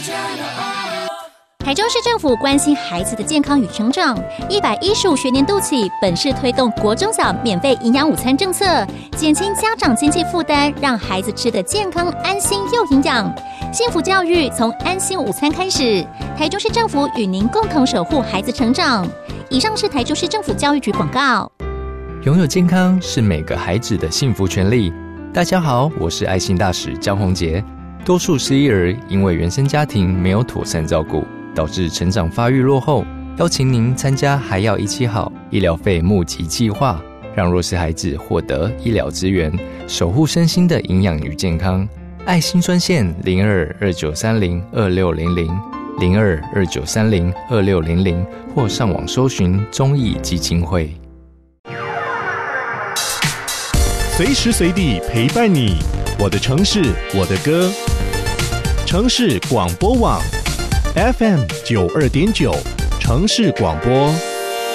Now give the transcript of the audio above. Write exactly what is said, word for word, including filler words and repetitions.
台中市政府关心孩子的健康与成长，一百一十五学年度起，本市推动国中小免费营养午餐政策，减轻家长经济负担，让孩子吃得健康、安心又营养。幸福教育从安心午餐开始，台中市政府与您共同守护孩子成长。以上是台中市政府教育局广告。 拥有健康是每个孩子的幸福权利。大家好，我是爱心大使江宏杰。多数失依儿因为原生家庭没有妥善照顾，导致成长发育落后，邀请您参加还要一起好医疗费募集计划，让弱势孩子获得医疗资源，守护身心的营养与健康。爱心专线零二二九三零二六零零零二二九三零二六零零，或上网搜寻忠义基金会。 随时随地陪伴你，我的城市，我的歌。城市广播网 F M 九二点九，城市广播。